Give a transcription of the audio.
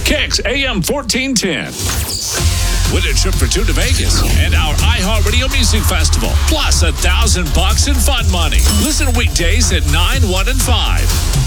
Kicks AM 1410. Win a trip for two to Vegas and our iHeartRadio Music Festival. Plus $1,000 in fun money. Listen weekdays at 9, 1, and 5.